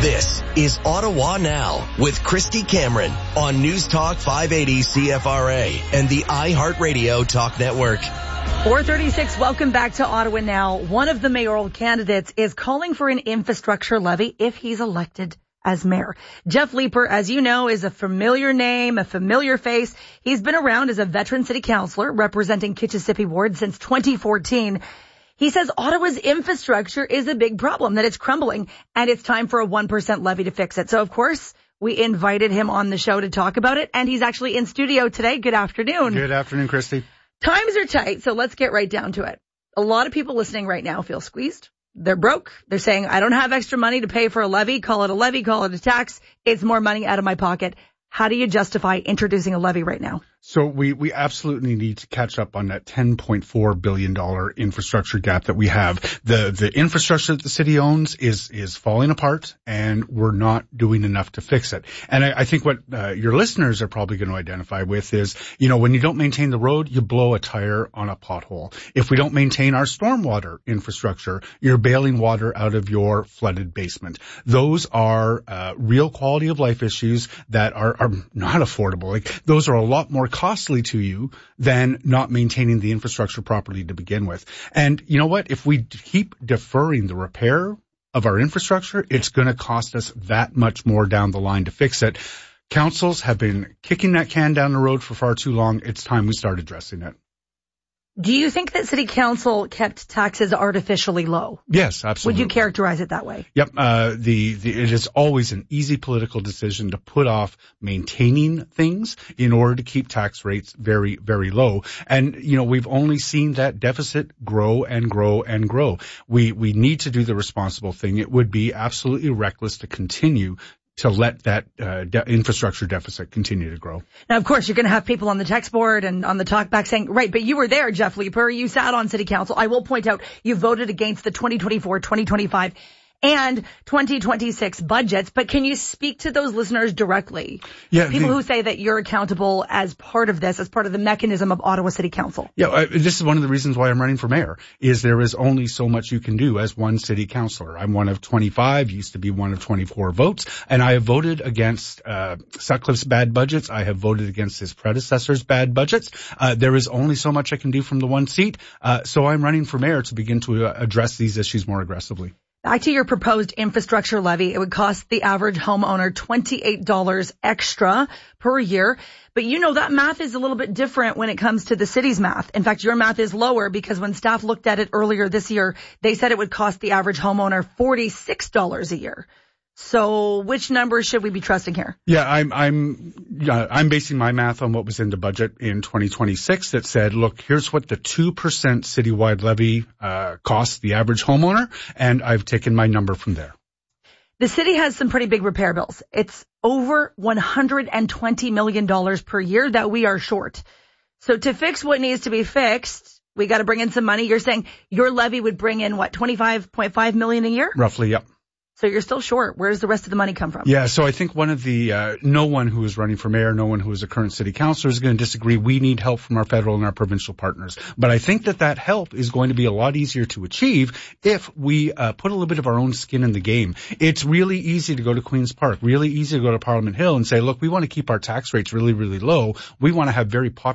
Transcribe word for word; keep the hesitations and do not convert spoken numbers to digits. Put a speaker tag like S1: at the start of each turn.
S1: This is Ottawa Now with Christy Cameron on News Talk five eighty C F R A and the iHeartRadio Talk Network.
S2: four thirty-six, welcome back to Ottawa Now. One of the mayoral candidates is calling for an infrastructure levy if he's elected as mayor. Jeff Leeper, as you know, is a familiar name, a familiar face. He's been around as a veteran city councillor representing Kitchissippi Ward since twenty fourteen. He says Ottawa's infrastructure is a big problem, that it's crumbling, and it's time for a one percent levy to fix it. So, of course, we invited him on the show to talk about it, and he's actually in studio today. Good afternoon.
S3: Good afternoon, Christy.
S2: Times are tight, so let's get right down to it. A lot of people listening right now feel squeezed. They're broke. They're saying, I don't have extra money to pay for a levy. Call it a levy, call it a tax. It's more money out of my pocket. How do you justify introducing a levy right now?
S3: So we, we absolutely need to catch up on that ten point four billion dollars infrastructure gap that we have. The, the infrastructure that the city owns is, is falling apart, and we're not doing enough to fix it. And I, I think what uh, your listeners are probably going to identify with is, you know, when you don't maintain the road, you blow a tire on a pothole. If we don't maintain our stormwater infrastructure, you're bailing water out of your flooded basement. Those are uh, real quality of life issues that are, are not affordable. Like, those are a lot more costly to you than not maintaining the infrastructure properly to begin with. And you know what? If we keep deferring the repair of our infrastructure, it's going to cost us that much more down the line to fix it. Councils have been kicking that can down the road for far too long. It's time we start addressing it.
S2: Do you think that City Council kept taxes artificially low?
S3: Yes, absolutely.
S2: Would you characterize it that way?
S3: Yep. Uh, the, the, it is always an easy political decision to put off maintaining things in order to keep tax rates very, very low. And, you know, we've only seen that deficit grow and grow and grow. We, we need to do the responsible thing. It would be absolutely reckless to continue to let that uh, de- infrastructure deficit continue to grow.
S2: Now, of course, you're going to have people on the text board and on the talkback saying, right, but you were there, Jeff Leeper. You sat on City Council. I will point out you voted against the twenty twenty-four, twenty twenty-five and twenty twenty-six budgets. But can you speak to those listeners directly?
S3: Yeah,
S2: people
S3: the,
S2: who say that you're accountable as part of this, as part of the mechanism of Ottawa City Council.
S3: Yeah, uh, this is one of the reasons why I'm running for mayor, is there is only so much you can do as one city councillor. I'm one of twenty-five, used to be one of twenty-four votes, and I have voted against uh Sutcliffe's bad budgets. I have voted against his predecessor's bad budgets. Uh There is only so much I can do from the one seat, uh so I'm running for mayor to begin to uh, address these issues more aggressively.
S2: Back to your proposed infrastructure levy, it would cost the average homeowner twenty-eight dollars extra per year. But you know that math is a little bit different when it comes to the city's math. In fact, your math is lower because when staff looked at it earlier this year, they said it would cost the average homeowner forty-six dollars a year. So which numbers should we be trusting here?
S3: Yeah, I'm I'm uh, I'm basing my math on what was in the budget in twenty twenty-six that said, look, here's what the two percent citywide levy uh costs the average homeowner, and I've taken my number from there.
S2: The city has some pretty big repair bills. It's over one hundred twenty million dollars per year that we are short. So to fix what needs to be fixed, we got to bring in some money. You're saying your levy would bring in what, twenty-five point five million dollars a year?
S3: Roughly, yep.
S2: So you're still short. Where does the rest of the money come from?
S3: Yeah, so I think one of the, uh, no one who is running for mayor, no one who is a current city councillor is going to disagree. We need help from our federal and our provincial partners. But I think that that help is going to be a lot easier to achieve if we uh, put a little bit of our own skin in the game. It's really easy to go to Queen's Park, really easy to go to Parliament Hill and say, look, we want to keep our tax rates really, really low. We want to have very popular